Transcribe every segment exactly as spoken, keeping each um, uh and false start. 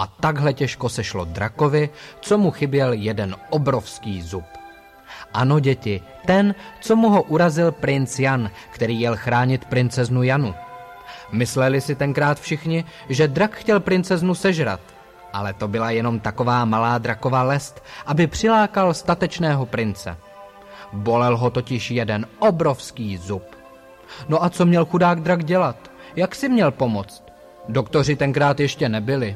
A takhle těžko se šlo drakovi, co mu chyběl jeden obrovský zub. Ano, děti, ten, co mu ho urazil princ Jan, který jel chránit princeznu Janu. Mysleli si tenkrát všichni, že drak chtěl princeznu sežrat, ale to byla jenom taková malá draková lest, aby přilákal statečného prince. Bolel ho totiž jeden obrovský zub. No a co měl chudák drak dělat? Jak si měl pomoct? Doktoři tenkrát ještě nebyli.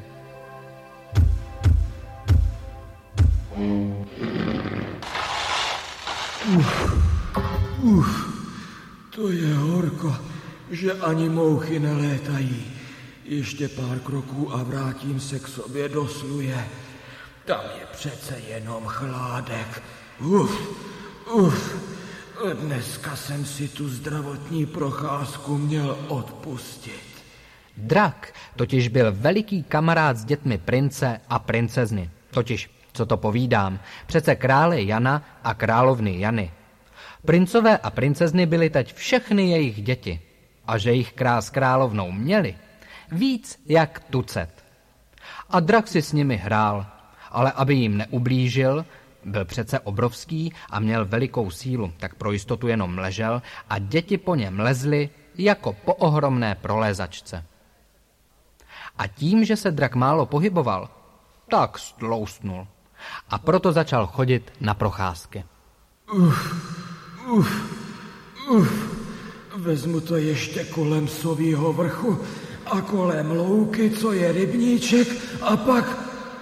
Uf, uf, to je horko, že ani mouchy nelétají. Ještě pár kroků a vrátím se k sobě do sluje. Tam je přece jenom chládek. Uf, uf, dneska jsem si tu zdravotní procházku měl odpustit. Drak totiž byl veliký kamarád s dětmi prince a princezny. Totiž, co to povídám, přece krále Jana a královny Jany. Princové a princezny byly teď všechny jejich děti. A že jich král s královnou měli, víc jak tucet. A drak si s nimi hrál, ale aby jim neublížil, byl přece obrovský a měl velikou sílu, tak pro jistotu jenom ležel a děti po něm lezly jako po ohromné prolézačce. A tím, že se drak málo pohyboval, tak stloustnul. A proto začal chodit na procházky. Uf, uf, uf. Vezmu to ještě kolem Sovýho vrchu a kolem louky, co je rybníček, a pak...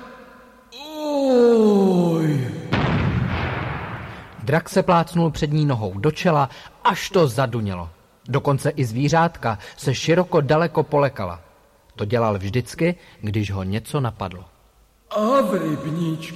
Oj! Drak se plácnul přední nohou do čela, až to zadunělo. Dokonce i zvířátka se široko daleko polekala. To dělal vždycky, když ho něco napadlo. A v rybníčku